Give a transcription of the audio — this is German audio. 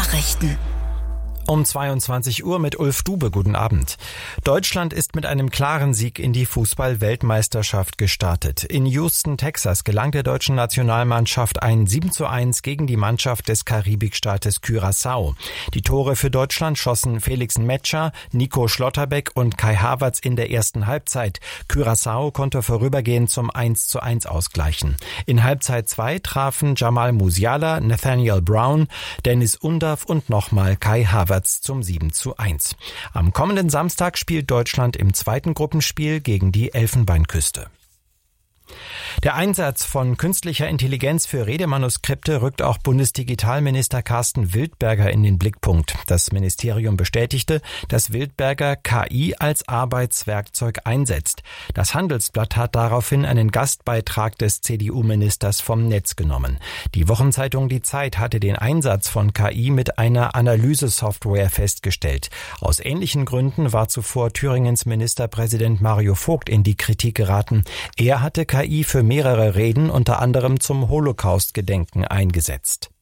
Nachrichten. Um 22 Uhr mit Ulf Dube. Guten Abend. Deutschland ist mit einem klaren Sieg in die Fußball-Weltmeisterschaft gestartet. In Houston, Texas gelang der deutschen Nationalmannschaft ein 7:1 gegen die Mannschaft des Karibikstaates Curaçao. Die Tore für Deutschland schossen Felix Metscher, Nico Schlotterbeck und Kai Havertz in der ersten Halbzeit. Curaçao konnte vorübergehend zum 1:1 ausgleichen. In Halbzeit 2 trafen Jamal Musiala, Nathaniel Brown, Dennis Undav und nochmal Kai Havertz zum 7:1. Am kommenden Samstag spielt Deutschland im zweiten Gruppenspiel gegen die Elfenbeinküste. Der Einsatz von künstlicher Intelligenz für Redemanuskripte rückt auch Bundesdigitalminister Carsten Wildberger in den Blickpunkt. Das Ministerium bestätigte, dass Wildberger KI als Arbeitswerkzeug einsetzt. Das Handelsblatt hat daraufhin einen Gastbeitrag des CDU-Ministers vom Netz genommen. Die Wochenzeitung Die Zeit hatte den Einsatz von KI mit einer Analysesoftware festgestellt. Aus ähnlichen Gründen war zuvor Thüringens Ministerpräsident Mario Vogt in die Kritik geraten. Er hatte KI für mehrere Reden unter anderem zum Holocaust-Gedenken eingesetzt.